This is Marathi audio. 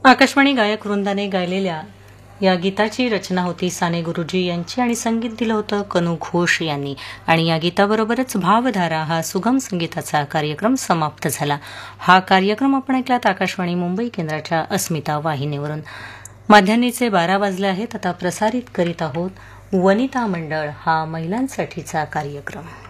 आकाशवाणी गायक वृंदाने गायलेल्या या गीताची रचना होती साने गुरुजी यांची आणि संगीत दिलं होतं कनू घोष यांनी. आणि या गीताबरोबरच भावधारा हा सुगम संगीताचा कार्यक्रम समाप्त झाला. हा कार्यक्रम आपण ऐकलात आकाशवाणी मुंबई केंद्राच्या अस्मिता वाहिनीवरून. माध्यान्हीचे 12 वाजले आहेत. आता प्रसारित करीत आहोत वनिता मंडळ हा महिलांसाठीचा कार्यक्रम.